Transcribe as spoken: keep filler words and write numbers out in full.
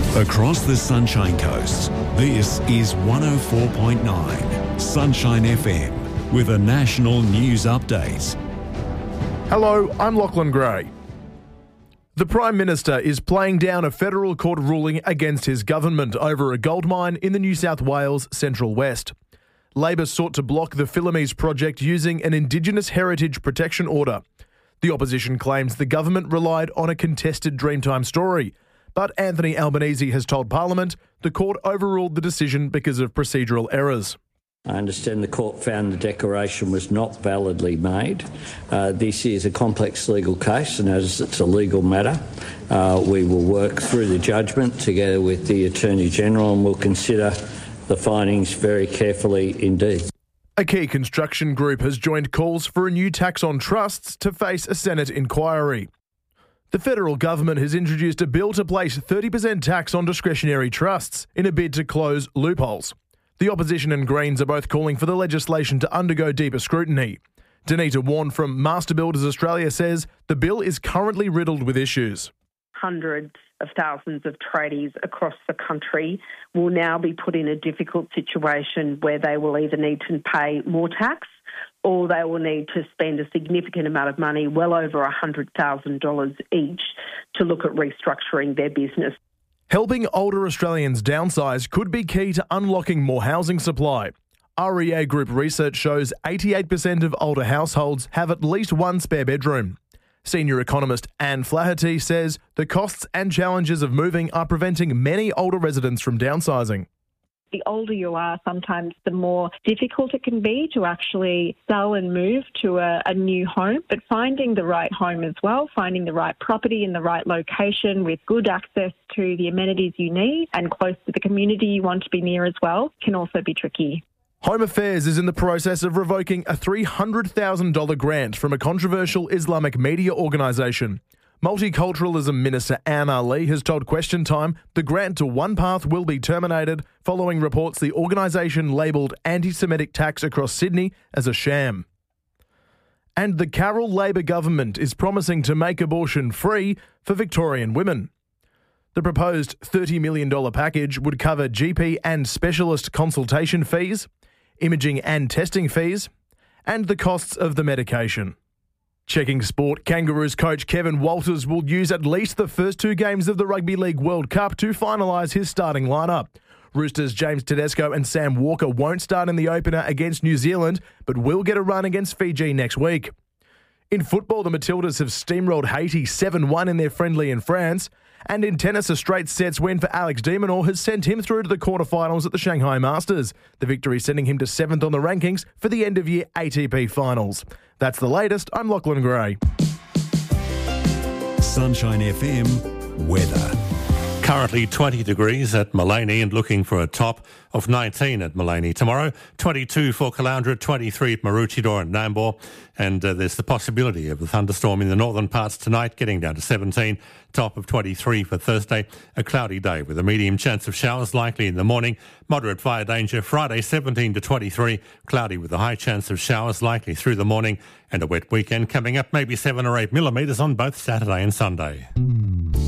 Across the Sunshine Coast, this is one oh four point nine Sunshine F M with a national news update. Hello, I'm Lachlan Gray. The Prime Minister is playing down a federal court ruling against his government over a gold mine in the New South Wales Central West. Labor sought to block the Philomees project using an Indigenous Heritage Protection Order. The opposition claims the government relied on a contested Dreamtime story, but Anthony Albanese has told Parliament the court overruled the decision because of procedural errors. I understand the court found the declaration was not validly made. Uh, this is a complex legal case, and as it's a legal matter, uh, we will work through the judgment together with the Attorney-General and we'll consider the findings very carefully indeed. A key construction group has joined calls for a new tax on trusts to face a Senate inquiry. The federal government has introduced a bill to place thirty percent tax on discretionary trusts in a bid to close loopholes. The opposition and Greens are both calling for the legislation to undergo deeper scrutiny. Danita Warren from Master Builders Australia says the bill is currently riddled with issues. Hundreds of thousands of tradies across the country will now be put in a difficult situation where they will either need to pay more tax or they will need to spend a significant amount of money, well over one hundred thousand dollars each, to look at restructuring their business. Helping older Australians downsize could be key to unlocking more housing supply. R E A Group research shows eighty-eight percent of older households have at least one spare bedroom. Senior economist Anne Flaherty says the costs and challenges of moving are preventing many older residents from downsizing. The older you are, sometimes the more difficult it can be to actually sell and move to a, a new home. But finding the right home as well, finding the right property in the right location with good access to the amenities you need and close to the community you want to be near as well, can also be tricky. Home Affairs is in the process of revoking a three hundred thousand dollars grant from a controversial Islamic media organisation. Multiculturalism Minister Anne Ali has told Question Time the grant to One Path will be terminated following reports the organisation labelled anti-Semitic tax across Sydney as a sham. And the Carroll Labor government is promising to make abortion free for Victorian women. The proposed thirty million dollars package would cover G P and specialist consultation fees, imaging and testing fees, and the costs of the medication. Checking sport, Kangaroos coach Kevin Walters will use at least the first two games of the Rugby League World Cup to finalise his starting lineup. Roosters' James Tedesco and Sam Walker won't start in the opener against New Zealand, but will get a run against Fiji next week. In football, the Matildas have steamrolled Haiti seven one in their friendly in France. And in tennis, a straight sets win for Alex de Minaur has sent him through to the quarterfinals at the Shanghai Masters. The victory sending him to seventh on the rankings for the end-of-year A T P finals. That's the latest. I'm Lachlan Gray. Sunshine F M weather. Currently twenty degrees at Maleny and looking for a top of nineteen at Maleny. Tomorrow, twenty-two for Caloundra, twenty-three at Maroochydore and Nambour. And uh, there's the possibility of a thunderstorm in the northern parts tonight, getting down to seventeen. Top of twenty-three for Thursday. A cloudy day with a medium chance of showers likely in the morning. Moderate fire danger Friday, seventeen to twenty-three. Cloudy with a high chance of showers likely through the morning. And a wet weekend coming up, maybe seven or eight millimetres on both Saturday and Sunday.